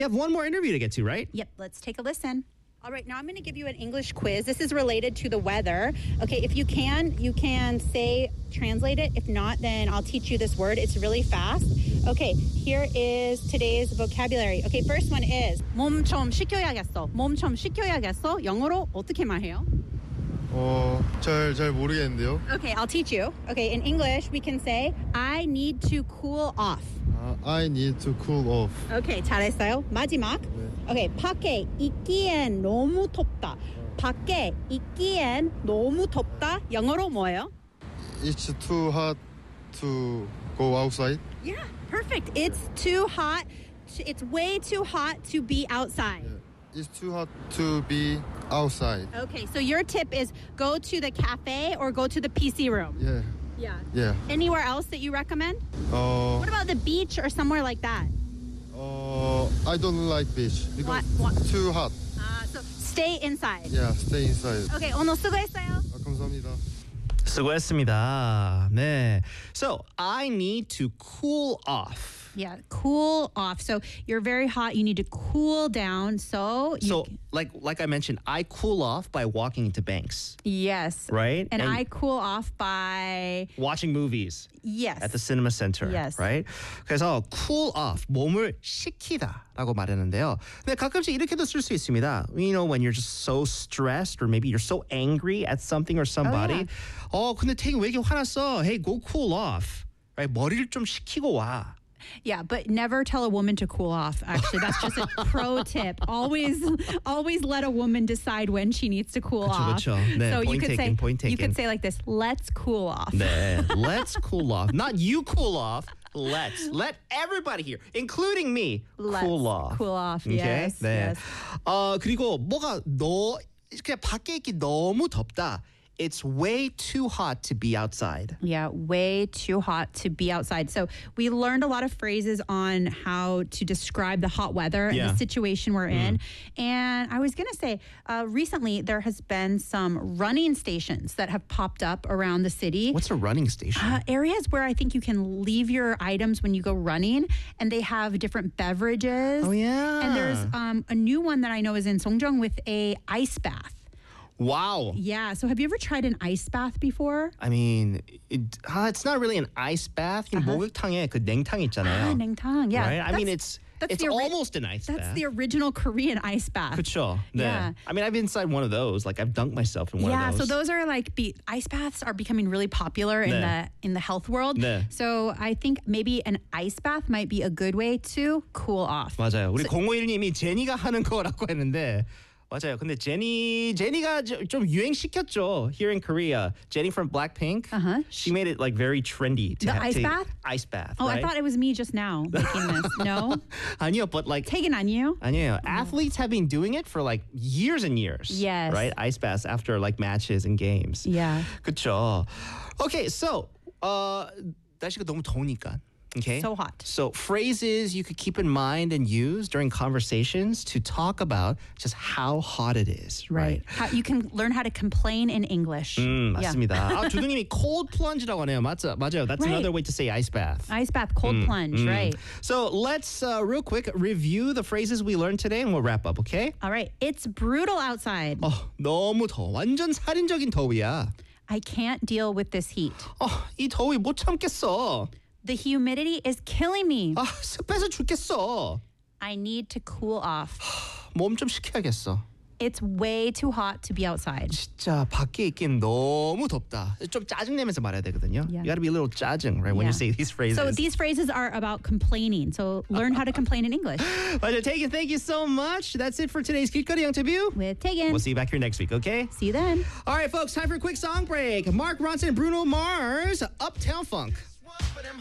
You have one more interview to get to, right? Yep, let's take a listen. All right, now I'm going to give you an English quiz. This is related to the weather. Okay, if you can say, translate it. If not, then I'll teach you this word. It's really fast. Okay, here is today's vocabulary. Okay, first one is 몸 좀 식혀야겠어. 몸 좀 식혀야겠어. 영어로 어떻게 말해요? 잘 모르겠는데요. Okay, I'll teach you. Okay, in English, we can say I need to cool off. I need to cool off. Okay, 잘했어요. 마지막. Okay, 밖에 있기엔 너무 덥다. 밖에 있기엔 너무 덥다. 영어로 뭐예요? It's too hot to go outside. Yeah, perfect. It's too hot. It's way too hot to be outside. It's too hot to be outside. Okay, so your tip is go to the cafe or go to the PC room. Yeah. Anywhere else that you recommend? What about the beach or somewhere like that? I don't like beach because What? it's too hot. So stay inside. Yeah, stay inside. Okay, 오늘 수고했어요. 감사합니다. 수고했습니다. 네. So, I need to cool off. Yeah, cool off. So you're very hot. You need to cool down. So like I mentioned, I cool off by walking into banks, yes, right? And I cool off by watching movies at the cinema center, Yes. right? 그래서 cool off, 몸을 식히다라고 말하는데요. 근데 가끔씩 이렇게도 쓸 수 있습니다. You know, when you're just so stressed or maybe you're so angry at something or somebody. 근데 태기 왜 이렇게 화났어? Hey, go cool off. Right? 머리를 좀 식히고 와. Yeah, but never tell a woman to cool off. Actually, that's just a pro tip. Always let a woman decide when she needs to cool off. 그쵸. 네, So point taken. you could say like this: Let's cool off. 네, let's cool off. Not you cool off. Let everybody here, including me, cool off. Cool off. Okay? Yes. 네. Yes. 그리고 그냥 밖에 있기 너무 덥다. It's way too hot to be outside. Yeah, way too hot to be outside. So we learned a lot of phrases on how to describe the hot weather and the situation we're in. And I was going to say, recently there has been some running stations that have popped up around the city. What's a running station? Areas where I think you can leave your items when you go running, and they have different beverages. Oh, yeah. And there's a new one that I know is in Songjeong with a ice bath. Wow. Yeah. So have you ever tried an ice bath before? I mean, it's not really an ice bath. 목욕탕에 그 냉탕 있잖아요. 냉탕. Yeah. Right? I mean, it's almost an ice bath. That's the original Korean ice bath. 그쵸. 네. Yeah. I mean, I've been inside one of those. Like, I've dunked myself in one of those. Yeah, so those are like ice baths are becoming really popular in the health world. 네. So I think maybe an ice bath might be a good way to cool off. 맞아요. 우리 051님이 제니가 하는 거라고 했는데 맞아요. 근데 제니가 좀 유행시켰죠. Here in Korea. Jenny from Blackpink. She made it like very trendy to The have ice bath? Ice bath. Oh, right? I thought it was me just now making this. No? 아니요, but like Taken on you? 아니에요. Athletes have been doing it for like years and years. Yes. Right? Ice baths after like matches and games. Yeah. 그쵸. Okay, so 날씨가 너무 더우니까. Okay. So hot. So phrases you could keep in mind and use during conversations to talk about just how hot it is. Right. You can learn how to complain in English. 맞습니다. 주둥님이 cold plunge라고 하네요. 맞아요. That's another way to say ice bath. Ice bath, cold plunge, right. So let's real quick review the phrases we learned today and we'll wrap up, okay? All right. It's brutal outside. 너무 더워. 완전 살인적인 더위야. I can't deal with this heat. 이 더위 못 참겠어. The humidity is killing me. 습해서 죽겠어. I need to cool off. 몸 좀 식혀야겠어. It's way too hot to be outside. 진짜 밖에 있긴 너무 덥다. 좀 짜증내면서 말해야 되거든요. Yeah. You got to be a little 짜증, right, when you say these phrases. So these phrases are about complaining. So learn how to complain in English. 맞아요. Taken, thank you so much. That's it for today's 길거리 interview. With Tegan. We'll see you back here next week, okay? See you then. All right, folks, time for a quick song break. Mark Ronson, Bruno Mars, Uptown Funk.